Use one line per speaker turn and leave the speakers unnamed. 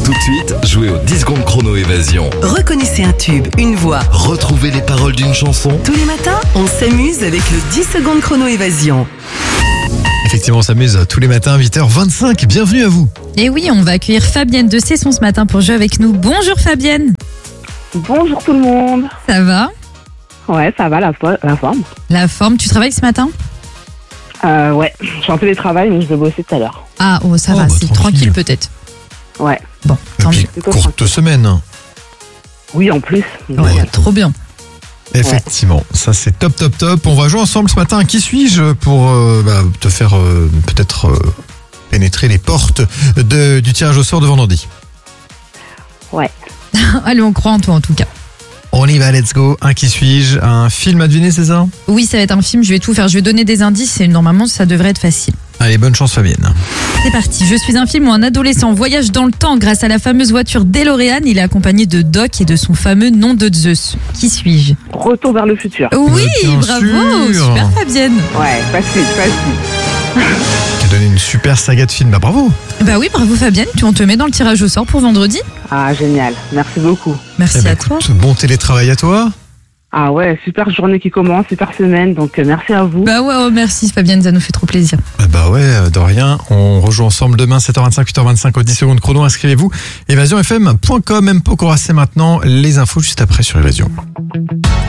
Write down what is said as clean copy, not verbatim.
Tout de suite, jouez au 10 secondes chrono évasion.
Reconnaissez un tube, une voix.
Retrouvez les paroles d'une chanson.
Tous les matins, on s'amuse avec le 10 secondes chrono évasion.
Effectivement, on s'amuse tous les matins, 8h25. Bienvenue à vous.
Et oui, on va accueillir Fabienne de Cesson ce matin pour jouer avec nous. Bonjour Fabienne.
Bonjour tout le monde.
Ça va?
Ouais, ça va, la forme.
La forme, tu travailles ce matin?
Ouais, je suis en télétravail, mais je vais bosser tout à l'heure.
Ah, ça
Oh,
va,
bah,
c'est tranquille peut-être.
Ouais,
Bon, tant
Et
mieux.
puis,
plutôt
courte semaine.
oui, en plus.
Ouais, trop bien.
Effectivement, ça c'est top. On va jouer ensemble ce matin. Qui suis-je pour te faire peut-être pénétrer les portes du tirage au sort de vendredi?
Ouais.
Allez, on croit en toi en tout cas.
On y va, let's go. Un qui suis-je? Un film à deviner, c'est ça?
Oui, ça va être un film, je vais tout faire. Je vais donner des indices et normalement ça devrait être facile.
Allez, bonne chance Fabienne.
C'est parti. Je suis un film où un adolescent voyage dans le temps grâce à la fameuse voiture DeLorean. Il est accompagné de Doc et de son fameux nom de Zeus. Qui suis-je?
Retour vers le futur.
Oui,
bien
bravo.
sûr.
Super Fabienne.
Ouais, facile.
Qui a donné une super saga de film. Bah bravo.
Bah oui, bravo Fabienne. On te met dans le tirage au sort pour vendredi.
Ah, génial. Merci beaucoup.
Merci
Eh ben,
à toi.
écoute, bon télétravail à toi.
Ah ouais, super journée qui commence, super semaine, donc merci à vous.
Bah ouais, merci Fabienne, ça nous fait trop plaisir.
Bah ouais, de rien. On rejoue ensemble demain 7h25, 8h25 au 10 secondes chrono. Inscrivez-vous. évasionfm.com. M. Pokora, c'est maintenant. Les infos juste après sur Évasion.